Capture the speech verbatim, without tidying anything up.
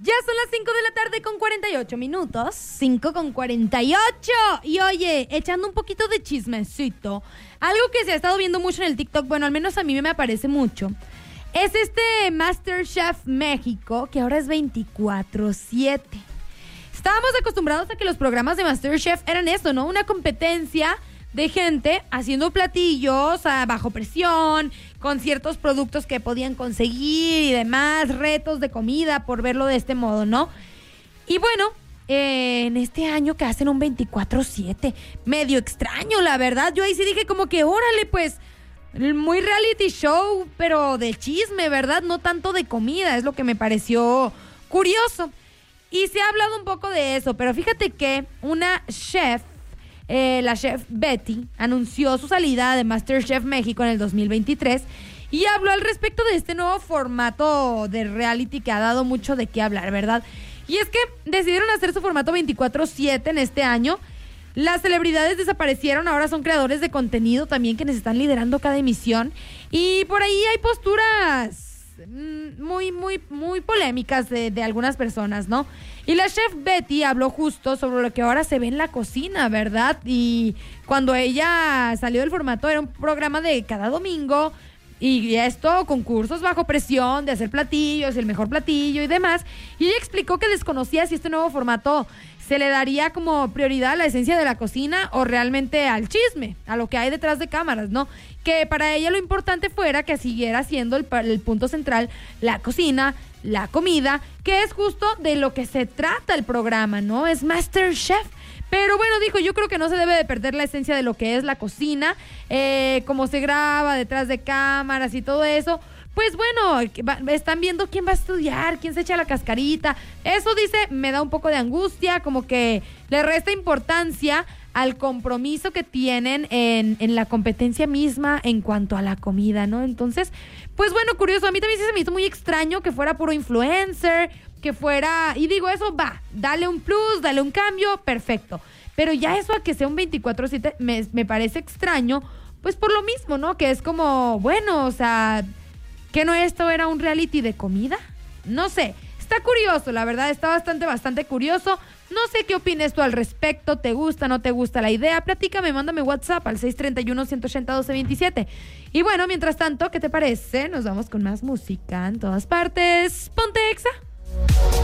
Ya son las cinco de la tarde con cuarenta y ocho minutos. cinco con cuarenta y ocho. Y oye, echando un poquito de chismecito, algo que se ha estado viendo mucho en el TikTok, bueno, al menos a mí me aparece mucho, es este MasterChef México, que ahora es veinticuatro siete. Estábamos acostumbrados a que los programas de MasterChef eran eso, ¿no? Una competencia de gente haciendo platillos a bajo presión, con ciertos productos que podían conseguir y demás, retos de comida, por verlo de este modo, ¿no? Y bueno, eh, en este año que hacen un veinticuatro siete, medio extraño, la verdad. Yo ahí sí dije como que, órale, pues, muy reality show, pero de chisme, ¿verdad? No tanto de comida, es lo que me pareció curioso. Y se ha hablado un poco de eso, pero fíjate que una chef, Eh, la chef Betty, anunció su salida de MasterChef México en el dos mil veintitrés y habló al respecto de este nuevo formato de reality que ha dado mucho de qué hablar, ¿verdad? Y es que decidieron hacer su formato veinticuatro siete en este año. Las celebridades desaparecieron, ahora son creadores de contenido también quienes están liderando cada emisión. Y por ahí hay posturas muy, muy, muy polémicas de, de algunas personas, ¿no? Y la chef Betty habló justo sobre lo que ahora se ve en la cocina, ¿verdad? Y cuando ella salió del formato era un programa de cada domingo y esto, concursos bajo presión de hacer platillos, el mejor platillo y demás. Y ella explicó que desconocía si este nuevo formato se le daría como prioridad a la esencia de la cocina o realmente al chisme, a lo que hay detrás de cámaras, ¿no? Que para ella lo importante fuera que siguiera siendo el, el punto central la cocina, la comida, que es justo de lo que se trata el programa, ¿no? Es MasterChef. Pero bueno, dijo, yo creo que no se debe de perder la esencia de lo que es la cocina, eh, cómo se graba detrás de cámaras y todo eso. Pues bueno, están viendo quién va a estudiar, quién se echa la cascarita. Eso, dice, me da un poco de angustia, como que le resta importancia al compromiso que tienen en, en la competencia misma en cuanto a la comida, ¿no? Entonces, pues bueno, curioso. A mí también sí se me hizo muy extraño que fuera puro influencer, que fuera... Y digo, eso va, dale un plus, dale un cambio, perfecto. Pero ya eso a que sea un veinticuatro siete me, me parece extraño, pues por lo mismo, ¿no? Que es como, bueno, o sea... ¿Que no esto era un reality de comida? No sé, está curioso, la verdad, está bastante, bastante curioso. No sé qué opines tú al respecto, ¿te gusta, no te gusta la idea? Platícame, mándame WhatsApp al seis tres uno, uno ocho cero, uno dos dos siete. Y bueno, mientras tanto, ¿qué te parece? Nos vamos con más música en todas partes. Ponte Exa.